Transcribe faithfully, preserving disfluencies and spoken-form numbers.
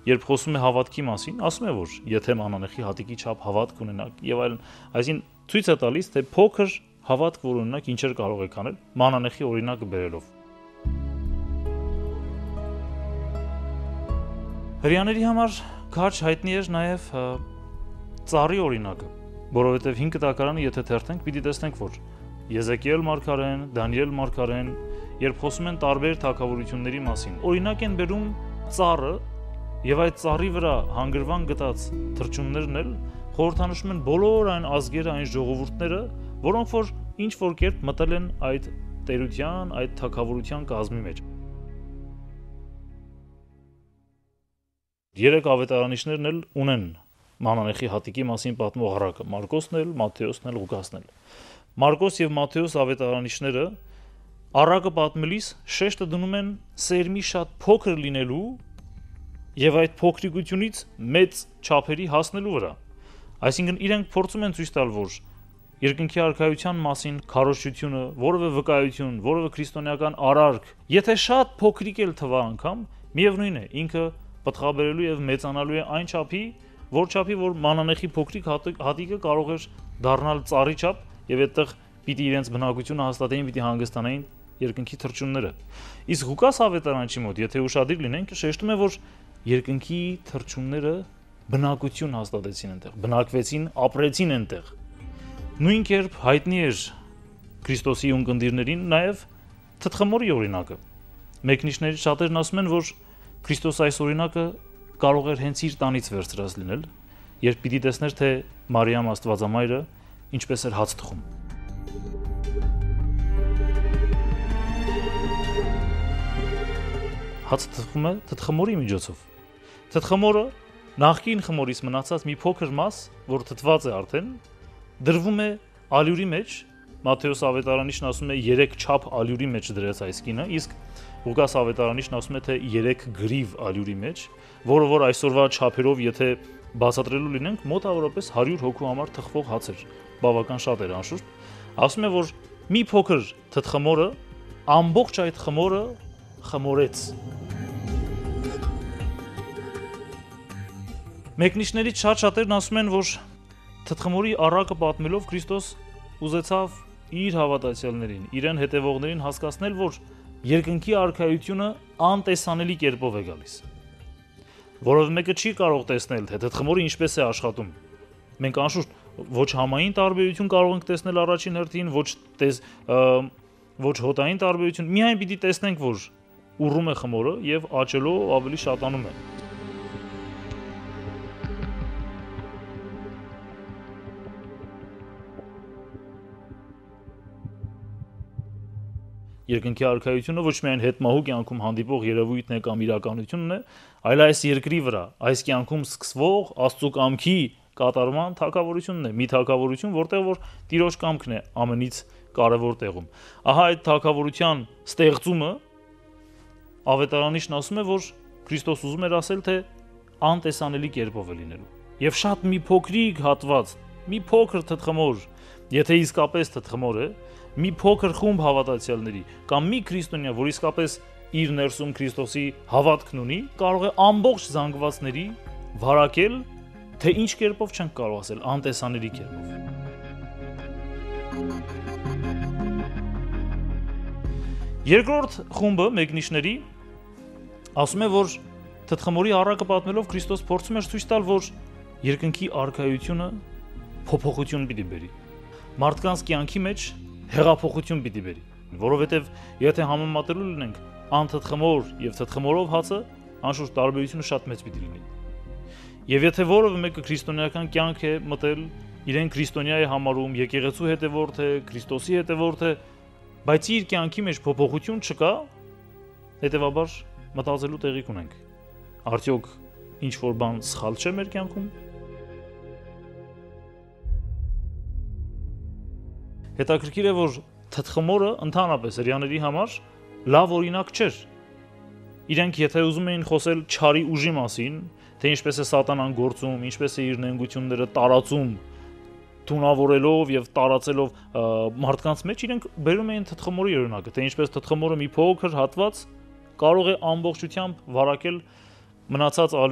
երբ խոսում է հավատքի մասին, ասում է, որ եթե մանանեխի հատիկի չափ հավատք ունենաք եւ այլն, այսինքն ցույց է տալիս, թե փոքր հավատք, որ ունենաք, ինչեր կարող եք անել, մանանեխի օրինակը բերելով։ Հրեաների համար քաջ հայտնի էր նաեւ ծառի օրինակը, որովհետեւ հինգ տակարանը եթե թերթենք, պիտի տեսնենք, որ Եզեկիել մարգարեն, Դանիել մարգարեն, երբ խոսում են տարբեր թագավորությունների մասին, օրինակ են բերում ծառը եւ այդ ծառի վրա հանգրվան գտած թռչուններն էլ խորհրդանշում են բոլոր այն ազգերը, այն ժողովուրդները, որոնք որ ինչ որ կերպ մտել են այդ տերության, այդ թագավորության կազմի մեջ։ Երեք ավետարանիչներն էլ ունեն մանանեխի հատիկի մասին պատմող առակը՝ Մարկոսն էլ, Մատթեոսն էլ, Ղուկասն էլ։ Մարկոս եւ Մատթեոս ավետարանիչները առակը պատմելիս շեշտը դնում են սերմի շատ փոքր լինելու եւ այդ փոքրիկությունից մեծ չափերի հասնելու վրա։ Այսինքն իրենք փորձում են ցույց տալ, որ երկնքի արքայության մասին քարոզչությունը, որևէ վկայություն, որևէ քրիստոնեական արարք, եթե շատ փոքրիկ էլ թվա անգամ, միևնույն է, ինքը պտղաբերելու եւ մեծանալու է այն չափի, որ չափի, որ մանանեխի փոքրիկ հատիկը կարող էր դառնալ ծառի չափ եւ այդտեղ պիտի իրենց բնակությունը հաստատեին, պիտի հանգստանային երկնքի թռչունները։ Իսկ Ղուկաս ավետարանչի մոտ, եթե ուշադիր լինենք, շեշտում է, որ երկնքի թռչունները բնակություն հաստատեցին այնտեղ, բնակվեցին, ապրեցին այնտեղ։ Նույն կերպ հայտնի էր Քրիստոսի ունկնդիրներին նաև թթխմորի օրինակը։ Մեկնիշներից շատերն ասում են, որ Քրիստոս այս օրինակը կարող էր հենց իր տանից վերցրած լինել, երբ պիտի տեսներ, թե Մարիամ Աստվածամայրը ինչպես էր հաց թխում։ Հաց թխում է թթխմորի միջոցով։ Թթխմորը նախկին խմորից մնացած մի փոքր մաս, որ թթված է արդեն, դրվում է ալյուրի մեջ, Մատթեոս ավետարանիչն ասում է երեք չափ ալյուրի մեջ դրեց այս կինը, իսկ Ղուկաս ավետարանիչն ասում է, թե երեք գրիվ ալյուրի մեջ, որը որ այսօրվա չափերով եթե բացատրելու լինենք, մոտավորապես հարյուր հոգու համար թխվող հաց էր, բավական շատ էր անշուշտ, ասում է, որ մի փոքր թթխմորը ամբողջ այդ խմորը խմորեց։ Մեկնիշներից շատ-շատերն ասում են, որ թթխմորի առակը պատմելով Քրիստոս ուզեցավ իր հավատացյալներին, իրեն հետևողներին հասկացնել, որ երկնքի արքայությունը անտեսանելի կերպով է գալիս։ Որով մեկը չի կարող տեսնել, թե թթխմորը ինչպես է աշխատում։ Մենք անշուշտ ոչ համային տարբերություն կարող ենք տեսնել առաջին հերթին, ոչ տես, ոչ հոտային տարբերություն, միայն պիտի տեսնենք, որ ուռում է խմորը եւ աճելով ավելի շատանում է։ Երկնքի արքայությունը ոչ միայն հետմահու կյանքում հանդիպող երևույթն է կամ իրականությունն է, այլ այս երկրի վրա, այս կյանքում սկսվող Աստծո կամքի կատարման թագավորությունն է, մի թագավորություն, որտեղ որ Տիրոջ կամքն է ամենից կարևոր տեղում։ Ահա այդ թագավորության ստեղծումը ավետարանիչն ասում է, որ Քրիստոս ուզում էր ասել, թե անտեսանելի կերպով է լինելու։ Եվ շատ մի փոքրիկ հատված, մի փոքր թթխմոր, եթե իսկապես թթխմոր է, մի փոքր խումբ հավատացյալների կամ մի քրիստոնյա, որ իսկապես իր ներսում Քրիստոսի հավատքն ունի, կարող է ամբողջ զանգվածների վարակել, թե ինչ կերպով չենք կարող ասել, անտեսանելի կերպով։ Երկրորդ խումբը մեկնիշների ասում է, որ թթխմորի առակը պատմելով Քրիստոս փորձում էր ցույց տալ, որ երկնքի արքայությունը փոփոխություն պիտի բերի։ Մարդկանց կյանքի մեջ հեղափոխություն պիտի բերի, որովհետև եթե համեմատելու լինենք անթթխմոր եւ թթխմորով հացը, անշուշտ տարբերությունը շատ մեծ պիտի լինի։ Եվ եթե որևէ մեկը քրիստոնեական կյանք է մտել, իրեն քրիստոնյա է համարում, եկեղեցու հետևորդ է, Քրիստոսի հետևորդ է, բայց իր կյանքի մեջ փոփոխություն չկա, հետևաբար մտածելու տեղիք ունենք։ Արդյոք ինչ որ բան սխալ չէ մեր կյանքում։ Հետաքրքիր է, որ թթխմորը ընդհանրապես հրեաների համար լավ օրինակ չէր։ Իրենք եթե ուզում էին խոսել չարի ուժի մասին, թե ինչպես է սատանան գործում, ինչպես է իր նենգությունները տարածում, թունավորելով եւ տարածելով մարդկանց մեջ, իրենք բերում էին թթխմորի օրինակը, թե ինչպես թթխմորը մի փոքր հատված կարող է ամբողջությամբ վարակել մնացած